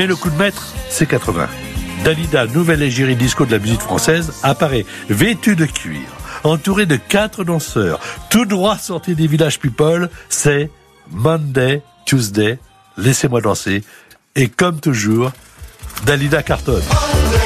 Mais le coup de maître, c'est 80. Dalida, nouvelle égérie disco de la musique française, apparaît vêtue de cuir, entourée de 4 danseurs, tout droit sortis des Village People. C'est Monday, Tuesday, laissez-moi danser. Et comme toujours, Dalida cartonne.